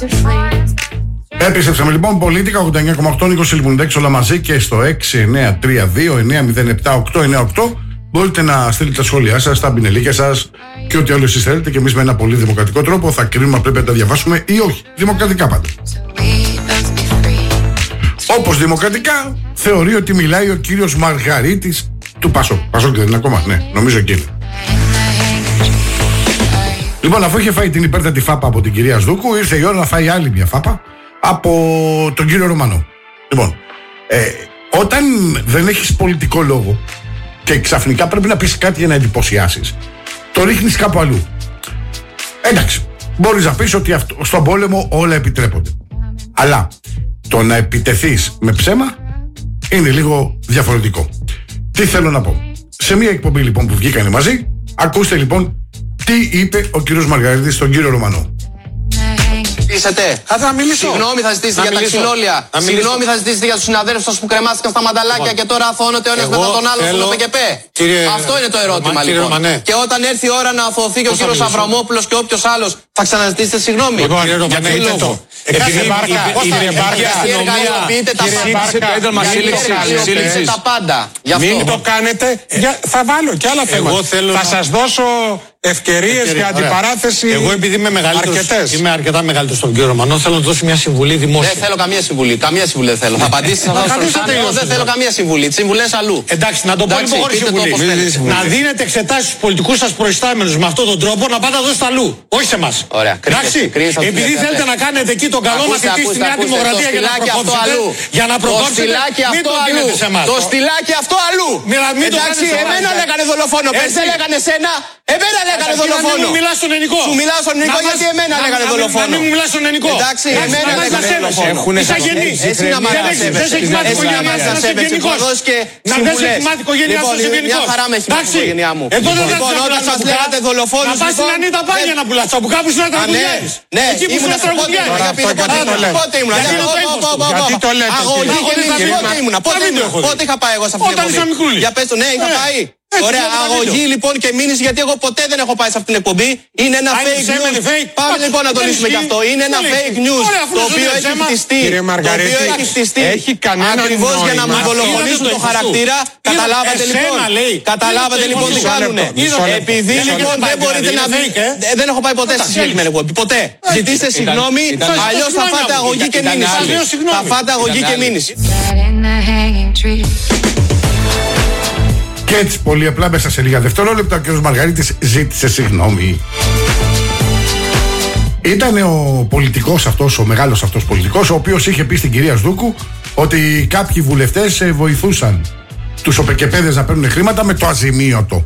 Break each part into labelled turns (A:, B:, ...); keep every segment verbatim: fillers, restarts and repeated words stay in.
A: Επιστρέψαμε λοιπόν. Πολίτικα ογδόντα εννιά κόμμα οκτώ, Νίκος Λιμπουνιδάκης, όλα μαζί και στο έξι εννιά τρία δύο εννιά μηδέν επτά οκτώ εννιά οκτώ. Μπορείτε να στείλετε τα σχόλιά σας, τα μπινελίκια σας και ό,τι άλλο εσείς θέλετε, και εμείς με ένα πολύ δημοκρατικό τρόπο θα κρίνουμε αν πρέπει να τα διαβάσουμε ή όχι. Δημοκρατικά πάντα. Όπως δημοκρατικά θεωρεί ότι μιλάει ο κύριος Μαργαρίτης του Πασόκ. Πασόκ δεν είναι ακόμα? Ναι, νομίζω εκείνη. Λοιπόν, αφού είχε φάει την υπέρτατη φάπα από την κυρία Σδούκου, ήρθε η ώρα να φάει άλλη μια φάπα από τον κύριο Ρωμανό. Λοιπόν, ε, όταν δεν έχεις πολιτικό λόγο και ξαφνικά πρέπει να πεις κάτι για να εντυπωσιάσεις, το ρίχνεις κάπου αλλού. Εντάξει, μπορείς να πεις ότι αυτό, στον πόλεμο όλα επιτρέπονται. Αλλά το να επιτεθείς με ψέμα είναι λίγο διαφορετικό. Τι θέλω να πω? Σε μια εκπομπή λοιπόν που βγήκανε μαζί, ακούστε λοιπόν τι είπε ο κύριος Μαργαρίτης στον κύριο Ρωμανό.
B: Θα, θα μιλήσω. Συγγνώμη θα ζητήσετε για τα ξυλόλια. Συγγνώμη θα ζητήσετε για τους συναδέλφους σας που κρεμάστηκαν στα μανταλάκια και τώρα αθώνονται ο ένας μετά τον άλλο στο ΠΚΠ. Αυτό είναι το ερώτημα λοιπόν. Και όταν έρθει η ώρα να αθωωθεί και ο κύριος Αβραμόπουλος και όποιος άλλος, θα ξαναζητήσετε συγγνώμη? Για ποιο λόγο?
C: Επειδή
B: εργαλειοποιείτε τα πάντα.
C: Μην το κάνετε. Θα βάλω και άλλα θέματα. Θα σας δώσω ευκαιρίες για αντιπαράθεση.
D: Εγώ επειδή είμαι μεγαλύτερος, είμαι αρκετά μεγαλύτερος στον κύριο Ρωμανό, θέλω να δώσω μια συμβουλή δημόσια.
B: Δεν θέλω καμία συμβουλή. Καμία συμβουλή δεν θέλω. Θα απαντήσεις αυτό στο Ρωμανό. Δεν θέλω καμία συμβουλή. Τι συμβουλές αλλού.
D: Εντάξει, να το πω λοιπόν χωρίς συμβουλή. Να δίνετε εξετάσεις στους πολιτικούς σας προϊστάμενους με αυτόν τον τρόπο, να πάτε να δώσετε αλλού. Όχι σε εμάς. Εντάξει. Επειδή θέλετε να κάνετε εκεί τον καλό μαθητή στη Νέα Δημοκρατία για να προκόψετε, μην το δίνετε σε εμάς.
B: Το στυλάκι αυτό αλλού. Εντάξει, εμένα λέγανε δολοφόνο. Πες δεν λέγανε σένα. Εμένα λέγανε δολοφόνο.
C: Μην μου μιλάς στον ελληνικό.
B: Σου μιλάω στον ελληνικό γιατί εμένα λέγανε δολοφόνο.
C: Να μην μου μιλάς στον ελληνικό.
B: Εντάξει, εμένα λέγανε δολοφόνο.
C: Είσαι γεννής.
B: Εσύ να μ' ανασέβεσαι.
C: Δεν σε έχει μάθει η οικογένειά μου να είσαι γενικός. Να δεν σε έχει μάθει η οικογένειά σου να είσαι γενικός.
B: Μια χαρά με έχει μάθει η οικογένειά μου.
C: Εδώ δεν θα
B: όταν μας λέγατε δολοφόνους.
C: Να πας στην Ανίτα Πάνια να πουλάς τσαμπουκά που σου να τραγουδιάρεις.
B: Ναι,
C: εκεί που σου να τραγουδιάρεις.
B: Πότε ήμουνα.
C: Γιατί το λέτε?
B: Αγωγή και μήνυση. Πότε ήμουνα. Πότε είχα πάει εγώ σε αυτήν την εκπομπή? Για πες το, ναι, είχα πάει. Ωραία, αγωγή λοιπόν και μήνυση, γιατί εγώ ποτέ δεν έχω πάει σε αυτήν την εκπομπή. Είναι ένα fake news. Πάμε λοιπόν να το λύσουμε γι' αυτό. Είναι ένα fake news το οποίο έχει χτιστεί. Το οποίο έχει χτιστεί ακριβώς για να μου δολοφονήσουν το χαρακτήρα. Καταλάβατε λοιπόν. Καταλάβατε λοιπόν τι κάνουνε. Επειδή λοιπόν δεν μπορείτε να δείτε. Δεν έχω πάει ποτέ στη συγκεκριμένη εκπομπή. Ποτέ. Ζητήστε συγγνώμη, αλλιώς θα φάτε αγωγή και μήνυση. Θα φάτε αγωγή και μήνυση.
A: Και έτσι πολύ απλά μέσα σε λίγα δευτερόλεπτα ο κ. Μαργαρίτης ζήτησε συγγνώμη. Ήταν ο πολιτικός αυτός, ο μεγάλος αυτός πολιτικός, ο οποίος είχε πει στην κυρία Σδούκου ότι κάποιοι βουλευτές βοηθούσαν τους οπεκεπέδες να παίρνουν χρήματα με το αζημίωτο.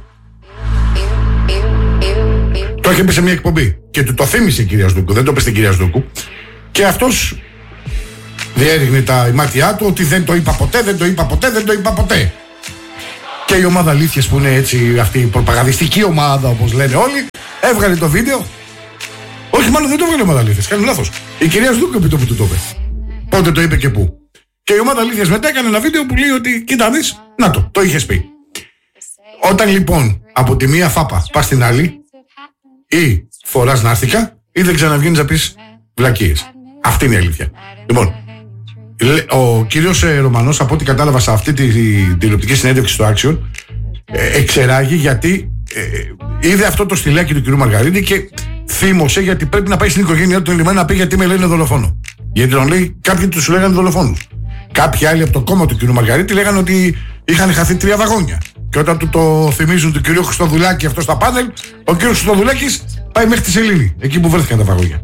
A: Το είχε πει σε μια εκπομπή και του το θύμισε η κυρία Σδούκου, δεν το είπε στην κυρία Σδούκου. Και αυτός διέριχνε τα μάτια του ότι δεν το είπα ποτέ, δεν το είπα ποτέ, δεν το είπα ποτέ. Και η ομάδα αλήθειες που είναι έτσι αυτή η προπαγανδιστική ομάδα όπως λένε όλοι, έβγαλε το βίντεο. Όχι, μάλλον δεν το έβγαλε η ομάδα αλήθειες, κάνει λάθος. Η κυρία Σδούκου είπε το που του το είπε. Πότε το είπε και πού. Και η ομάδα αλήθειες μετά έκανε ένα βίντεο που λέει ότι κοίτα δεις, να το, το είχες πει. Όταν λοιπόν από τη μία φάπα πας στην άλλη, ή φοράς νάστικα ή δεν ξαναβγαίνεις να πεις βλακίες. Αυτή είναι η αλήθεια. Λοιπόν, ο κύριος ε, Ρωμανός, από ό,τι κατάλαβα σε αυτή τη τηλεοπτική συνέντευξη στο Action, ε, εξεράγει γιατί ε, είδε αυτό το στυλάκι του κυρίου Μαργαρίτη και θύμωσε γιατί πρέπει να πάει στην οικογένειά του λιμένα να πει γιατί με λένε δολοφόνο. Γιατί τον λέει, κάποιοι του λέγανε δολοφόνους. Κάποιοι άλλοι από το κόμμα του κυρίου Μαργαρίτη λέγανε ότι είχαν χαθεί τρία βαγόνια. Και όταν του το θυμίζουν του κυρίου Χριστοδουλάκη αυτό στα πάνελ, ο κύριος Χριστοδουλάκης πάει μέχρι τη Σελήνη, εκεί που βρέθηκαν τα βαγόνια.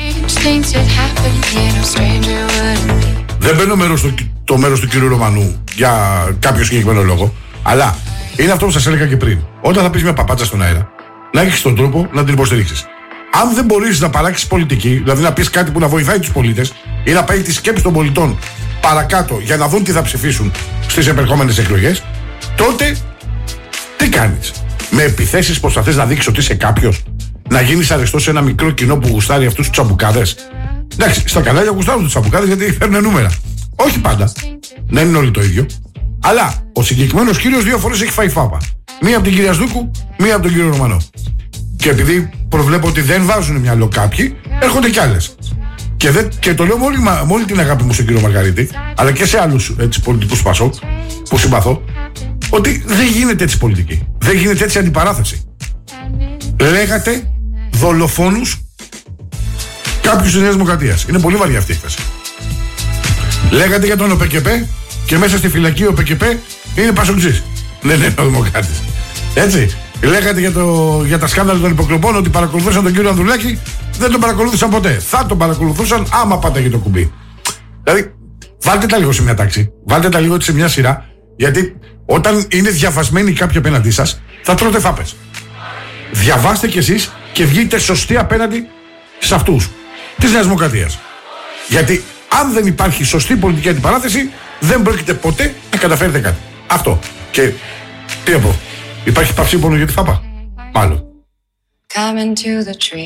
A: Δεν μπαίνω μέρος στο, το μέρος του κύριου Ρωμανού για κάποιο συγκεκριμένο λόγο, αλλά είναι αυτό που σας έλεγα και πριν. Όταν θα πεις μια παπάτσα στον αέρα, να έχεις τον τρόπο να την υποστηρίξεις. Αν δεν μπορείς να παράξεις πολιτική, δηλαδή να πεις κάτι που να βοηθάει τους πολίτες ή να πάει τη σκέψη των πολιτών παρακάτω για να δουν τι θα ψηφίσουν στις επερχόμενες εκλογές, τότε τι κάνεις? Με επιθέσεις προσπαθείς να δείξεις ότι είσαι κάποιος, να γίνεις αρεστός σε ένα μικρό κοινό που γουστάρει αυτούς τους τσαμπουκάδες. Εντάξει, στα κανάλια γουστάρουν τους τσαμπουκάδες γιατί φέρνουν νούμερα. Όχι πάντα. Δεν είναι όλοι το ίδιο. Αλλά ο συγκεκριμένος κύριος δύο φορές έχει φάει φάπα. Μία από την κυρία Σδούκου, μία από τον κύριο Ρωμανό. Και επειδή προβλέπω ότι δεν βάζουν μυαλό κάποιοι, έρχονται κι άλλες. Και, δεν, και το λέω με όλη, με όλη την αγάπη μου στον κύριο Μαργαρίτη, αλλά και σε άλλους πολιτικούς Πασόκ που συμπαθώ, ότι δεν γίνεται έτσι πολιτική. Δεν γίνεται έτσι αντιπαράθεση. Λέγατε δολοφόνους κάποιους της Νέας Δημοκρατίας. Είναι πολύ βαριά αυτή η έκθεση. Λέγατε για τον ΟΠΕΚΕΠΕ και μέσα στη φυλακή ο ΟΠΕΚΕΠΕ είναι Πασοκτζής. Δεν είναι ο Δημοκράτης. Έτσι. Λέγατε για, το, για τα σκάνδαλα των υποκλοπών ότι παρακολουθούσαν τον κύριο Ανδρουλάκη. Δεν τον παρακολούθησαν ποτέ. Θα τον παρακολουθούσαν άμα πάταγε το κουμπί. Δηλαδή, βάλτε τα λίγο σε μια τάξη. Βάλτε τα λίγο σε μια σειρά. Γιατί όταν είναι διαβασμένοι κάποιοι απέναντί σας, θα τρώτε φάπες. Διαβάστε κι εσείς και βγείτε σωστοί απέναντι σε αυτούς της Νέας Δημοκρατίας. Γιατί αν δεν υπάρχει σωστή πολιτική αντιπαράθεση, δεν πρόκειται ποτέ να καταφέρετε κάτι. Αυτό. Και τι να πω, υπάρχει παυσίπονο για τη φάπα. Μάλλον.